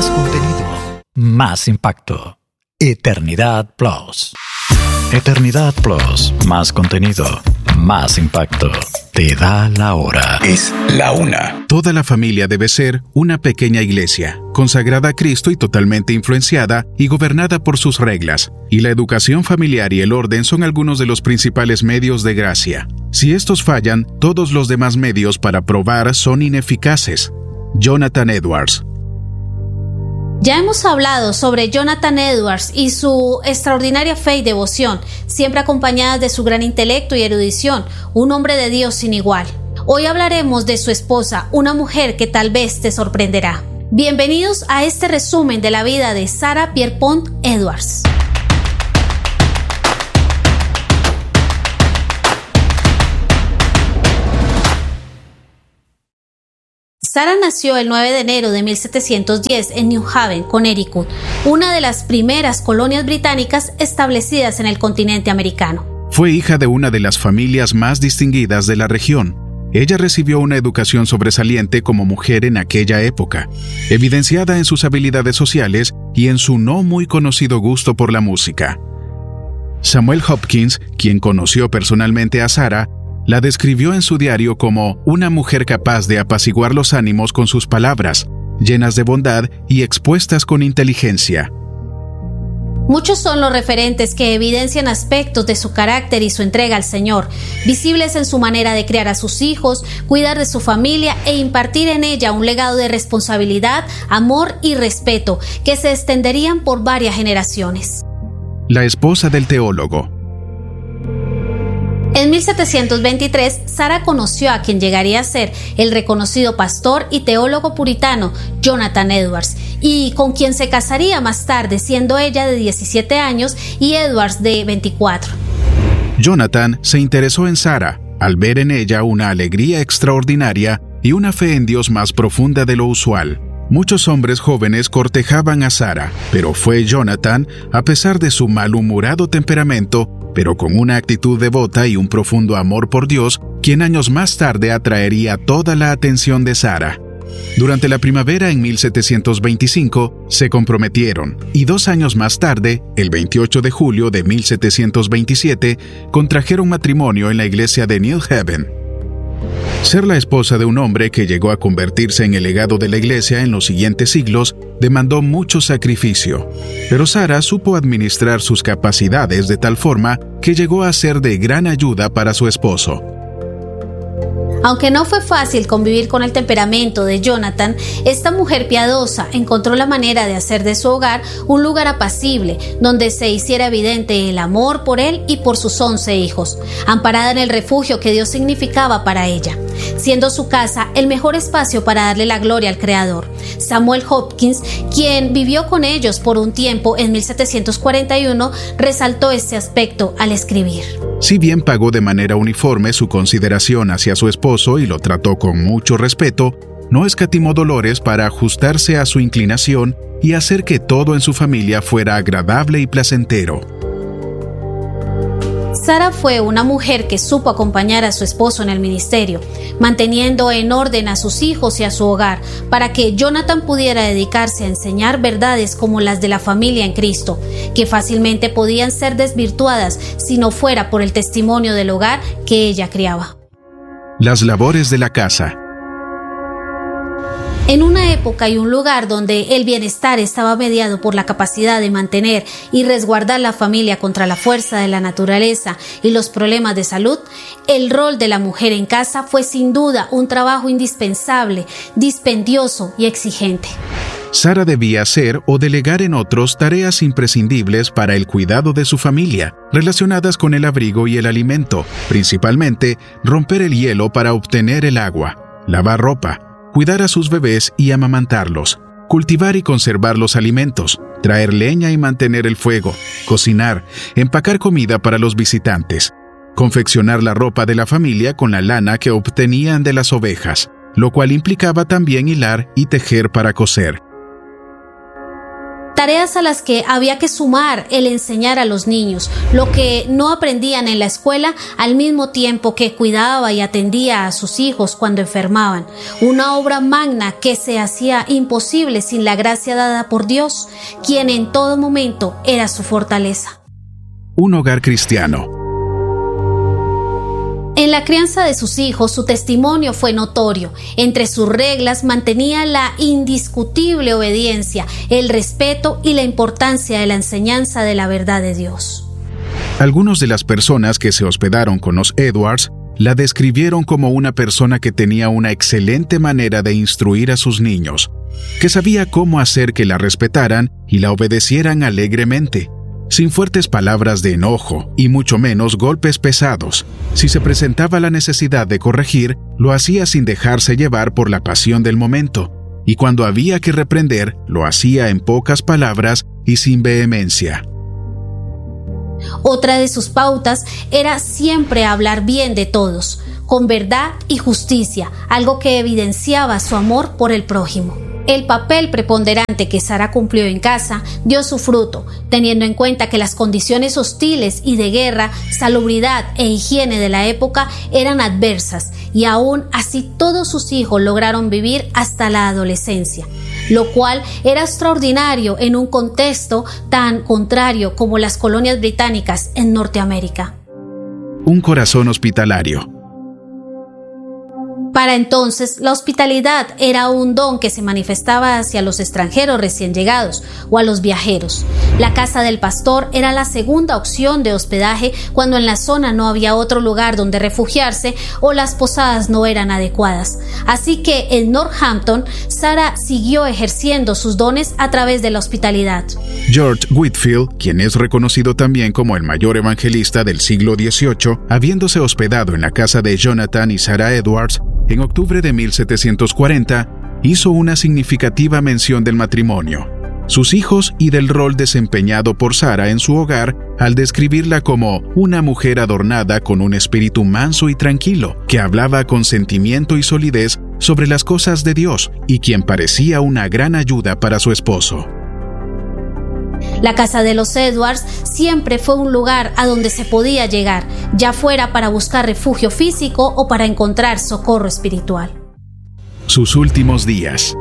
Más contenido, más impacto. Eternidad Plus. Eternidad Plus, más contenido, más impacto. Te da la hora. Es la 1. Toda la familia debe ser una pequeña iglesia, consagrada a Cristo y totalmente influenciada y gobernada por sus reglas. Y la educación familiar y el orden son algunos de los principales medios de gracia. Si estos fallan, todos los demás medios para probar son ineficaces. Jonathan Edwards. Ya hemos hablado sobre Jonathan Edwards y su extraordinaria fe y devoción, siempre acompañadas de su gran intelecto y erudición, un hombre de Dios sin igual. Hoy hablaremos de su esposa, una mujer que tal vez te sorprenderá. Bienvenidos a este resumen de la vida de Sarah Pierpont Edwards. Sarah nació el 9 de enero de 1710 en New Haven, Connecticut, una de las primeras colonias británicas establecidas en el continente americano. Fue hija de una de las familias más distinguidas de la región. Ella recibió una educación sobresaliente como mujer en aquella época, evidenciada en sus habilidades sociales y en su no muy conocido gusto por la música. Samuel Hopkins, quien conoció personalmente a Sarah, la describió en su diario como una mujer capaz de apaciguar los ánimos con sus palabras, llenas de bondad y expuestas con inteligencia. Muchos son los referentes que evidencian aspectos de su carácter y su entrega al Señor, visibles en su manera de criar a sus hijos, cuidar de su familia e impartir en ella un legado de responsabilidad, amor y respeto que se extenderían por varias generaciones. La esposa del teólogo. En 1723, Sarah conoció a quien llegaría a ser el reconocido pastor y teólogo puritano Jonathan Edwards, y con quien se casaría más tarde, siendo ella de 17 años y Edwards de 24. Jonathan se interesó en Sarah al ver en ella una alegría extraordinaria y una fe en Dios más profunda de lo usual. Muchos hombres jóvenes cortejaban a Sarah, pero fue Jonathan, a pesar de su malhumorado temperamento, pero con una actitud devota y un profundo amor por Dios, quien años más tarde atraería toda la atención de Sarah. Durante la primavera en 1725, se comprometieron, y 2 años más tarde, el 28 de julio de 1727, contrajeron matrimonio en la iglesia de New Haven. Ser la esposa de un hombre que llegó a convertirse en el legado de la iglesia en los siguientes siglos demandó mucho sacrificio, pero Sarah supo administrar sus capacidades de tal forma que llegó a ser de gran ayuda para su esposo. Aunque no fue fácil convivir con el temperamento de Jonathan, esta mujer piadosa encontró la manera de hacer de su hogar un lugar apacible, donde se hiciera evidente el amor por él y por sus 11 hijos, amparada en el refugio que Dios significaba para ella, siendo su casa el mejor espacio para darle la gloria al Creador. Samuel Hopkins, quien vivió con ellos por un tiempo en 1741, resaltó este aspecto al escribir. Si bien pagó de manera uniforme su consideración hacia su esposo y lo trató con mucho respeto, no escatimó dolores para ajustarse a su inclinación y hacer que todo en su familia fuera agradable y placentero. Sarah fue una mujer que supo acompañar a su esposo en el ministerio, manteniendo en orden a sus hijos y a su hogar, para que Jonathan pudiera dedicarse a enseñar verdades como las de la familia en Cristo, que fácilmente podían ser desvirtuadas si no fuera por el testimonio del hogar que ella criaba. Las labores de la casa. En una época y un lugar donde el bienestar estaba mediado por la capacidad de mantener y resguardar la familia contra la fuerza de la naturaleza y los problemas de salud, el rol de la mujer en casa fue sin duda un trabajo indispensable, dispendioso y exigente. Sarah debía hacer o delegar en otros tareas imprescindibles para el cuidado de su familia, relacionadas con el abrigo y el alimento, principalmente romper el hielo para obtener el agua, lavar ropa, cuidar a sus bebés y amamantarlos, cultivar y conservar los alimentos, traer leña y mantener el fuego, cocinar, empacar comida para los visitantes, confeccionar la ropa de la familia con la lana que obtenían de las ovejas, lo cual implicaba también hilar y tejer para coser. tareas a las que había que sumar el enseñar a los niños lo que no aprendían en la escuela, al mismo tiempo que cuidaba y atendía a sus hijos cuando enfermaban. Una obra magna que se hacía imposible sin la gracia dada por Dios, quien en todo momento era su fortaleza. Un hogar cristiano. En la crianza de sus hijos, su testimonio fue notorio. Entre sus reglas mantenía la indiscutible obediencia, el respeto y la importancia de la enseñanza de la verdad de Dios. Algunas de las personas que se hospedaron con los Edwards la describieron como una persona que tenía una excelente manera de instruir a sus niños, que sabía cómo hacer que la respetaran y la obedecieran alegremente, sin fuertes palabras de enojo y mucho menos golpes pesados. Si se presentaba la necesidad de corregir, lo hacía sin dejarse llevar por la pasión del momento, y cuando había que reprender, lo hacía en pocas palabras y sin vehemencia. Otra de sus pautas era siempre hablar bien de todos, con verdad y justicia, algo que evidenciaba su amor por el prójimo. El papel preponderante que Sara cumplió en casa dio su fruto, teniendo en cuenta que las condiciones hostiles y de guerra, salubridad e higiene de la época eran adversas, y aún así todos sus hijos lograron vivir hasta la adolescencia, lo cual era extraordinario en un contexto tan contrario como las colonias británicas en Norteamérica. Un corazón hospitalario. Para entonces, la hospitalidad era un don que se manifestaba hacia los extranjeros recién llegados o a los viajeros. La casa del pastor era la segunda opción de hospedaje cuando en la zona no había otro lugar donde refugiarse o las posadas no eran adecuadas. Así que en Northampton, Sara siguió ejerciendo sus dones a través de la hospitalidad. George Whitefield, quien es reconocido también como el mayor evangelista del siglo XVIII, habiéndose hospedado en la casa de Jonathan y Sarah Edwards, en octubre de 1740, hizo una significativa mención del matrimonio, sus hijos y del rol desempeñado por Sara en su hogar al describirla como una mujer adornada con un espíritu manso y tranquilo, que hablaba con sentimiento y solidez sobre las cosas de Dios y quien parecía una gran ayuda para su esposo. La casa de los Edwards siempre fue un lugar a donde se podía llegar, ya fuera para buscar refugio físico o para encontrar socorro espiritual. Sus últimos días.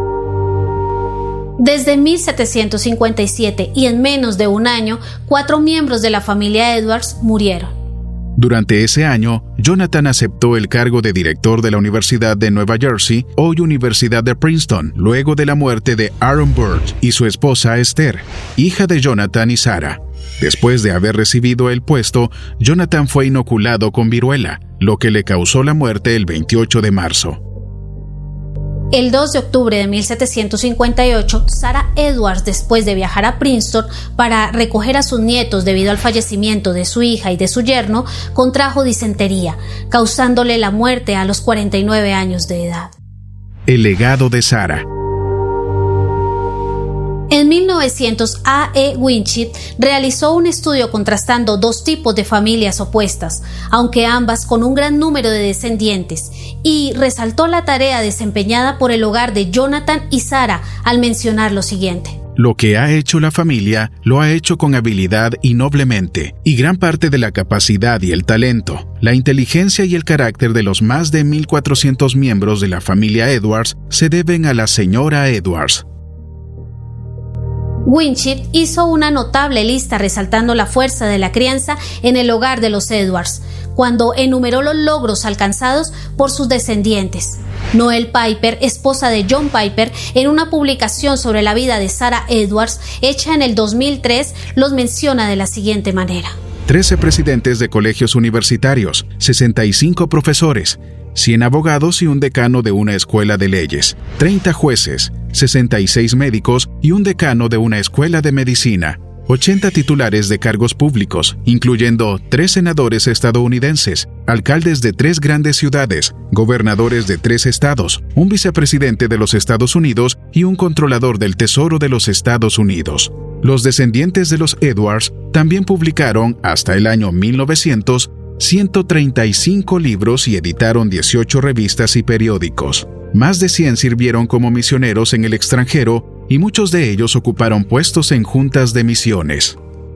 Desde 1757 y en menos de un año, 4 miembros de la familia Edwards murieron. Durante ese año, Jonathan aceptó el cargo de director de la Universidad de Nueva Jersey, hoy Universidad de Princeton, luego de la muerte de Aaron Burr y su esposa Esther, hija de Jonathan y Sara. Después de haber recibido el puesto, Jonathan fue inoculado con viruela, lo que le causó la muerte el 28 de marzo. El 2 de octubre de 1758, Sarah Edwards, después de viajar a Princeton para recoger a sus nietos debido al fallecimiento de su hija y de su yerno, contrajo disentería, causándole la muerte a los 49 años de edad. El legado de Sara. En 1900, A.E. Winship realizó un estudio contrastando dos tipos de familias opuestas, aunque ambas con un gran número de descendientes, y resaltó la tarea desempeñada por el hogar de Jonathan y Sara al mencionar lo siguiente. Lo que ha hecho la familia, lo ha hecho con habilidad y noblemente, y gran parte de la capacidad y el talento, la inteligencia y el carácter de los más de 1,400 miembros de la familia Edwards se deben a la señora Edwards. Winship hizo una notable lista resaltando la fuerza de la crianza en el hogar de los Edwards, cuando enumeró los logros alcanzados por sus descendientes. Noel Piper, esposa de John Piper, en una publicación sobre la vida de Sarah Edwards, hecha en el 2003, los menciona de la siguiente manera. 13 presidentes de colegios universitarios, 65 profesores, 100 abogados y un decano de una escuela de leyes, 30 jueces, 66 médicos y un decano de una escuela de medicina, 80 titulares de cargos públicos, incluyendo 3 senadores estadounidenses, alcaldes de 3 grandes ciudades, gobernadores de 3 estados, un vicepresidente de los Estados Unidos y un controlador del Tesoro de los Estados Unidos. Los descendientes de los Edwards también publicaron, hasta el año 1900, 135 libros y editaron 18 revistas y periódicos. Más de 100 sirvieron como misioneros en el extranjero y muchos de ellos ocuparon puestos en juntas de misiones.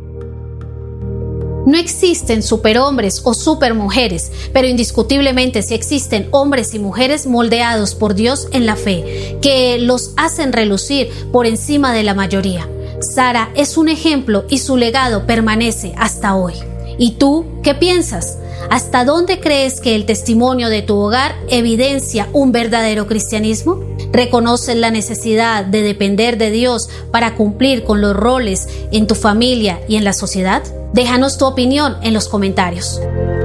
No existen superhombres o supermujeres, pero indiscutiblemente sí existen hombres y mujeres moldeados por Dios en la fe, que los hacen relucir por encima de la mayoría. Sara es un ejemplo y su legado permanece hasta hoy. ¿Y tú qué piensas? ¿Hasta dónde crees que el testimonio de tu hogar evidencia un verdadero cristianismo? ¿Reconoces la necesidad de depender de Dios para cumplir con los roles en tu familia y en la sociedad? Déjanos tu opinión en los comentarios.